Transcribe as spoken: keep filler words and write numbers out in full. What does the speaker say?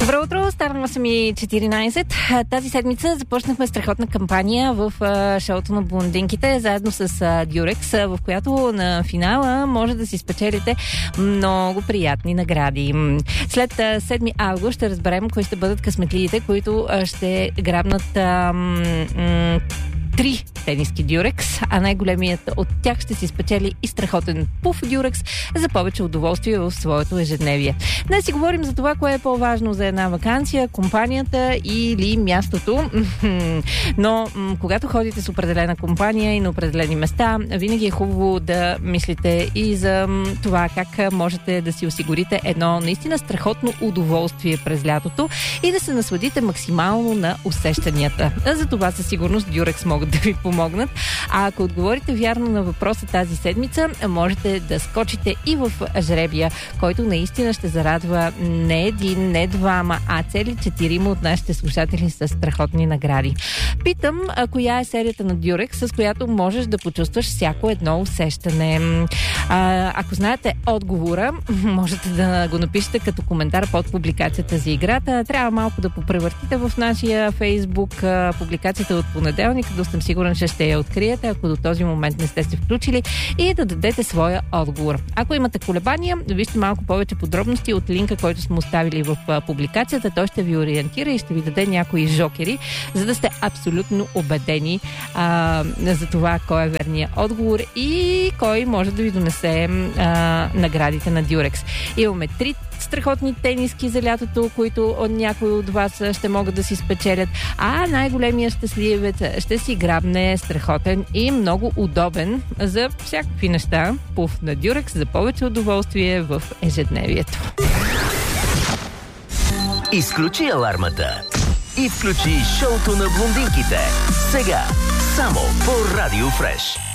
Добро утро, станало са ми четиринайсет. Тази седмица започнахме страхотна кампания в а, шоуто на блондинките, заедно с а, Durex, в която на финала може да си спечелите много приятни награди. След а, седми август ще разберем кои ще бъдат късметлиите, които а, ще грабнат а, м- три тениски Durex, а най-големият от тях ще си спечели и страхотен пуф Durex за повече удоволствие в своето ежедневие. Днес си говорим за това, кое е по-важно за една ваканция, компанията или мястото. Но м- когато ходите с определена компания и на определени места, винаги е хубаво да мислите и за м- това как можете да си осигурите едно наистина страхотно удоволствие през лятото и да се насладите максимално на усещанията. За това със сигурност Durex могат да ви помогнат. А ако отговорите вярно на въпроса тази седмица, можете да скочите и в жребия, който наистина ще зарадва не един, не двама, а цели четирима от нашите слушатели с страхотни награди. Питам, а коя е серията на Durex, с която можеш да почувстваш всяко едно усещане. А, ако знаете отговора, можете да го напишете като коментар под публикацията за играта. Трябва малко да попревъртите в нашия Фейсбук публикацията от понеделник, да съм сигурен, че ще я откриете, ако до този момент не сте се включили, и да дадете своя отговор. Ако имате колебания, вижте малко повече подробности от линка, който сме оставили в публикацията. Той ще ви ориентира и ще ви даде някои жокери, за да сте абсолютно убедени а, за това кой е верният отговор и кой може да ви донесе а, наградите на Durex. Имаме три страхотни тениски за лятото, които някои от вас ще могат да си спечелят, а най-големия щастливец ще си грабне страхотен и много удобен за всякакви неща пуф на Durex за повече удоволствие в ежедневието. Изключи алармата и включи шоуто на блондинките. Сега, само по Радио Фреш.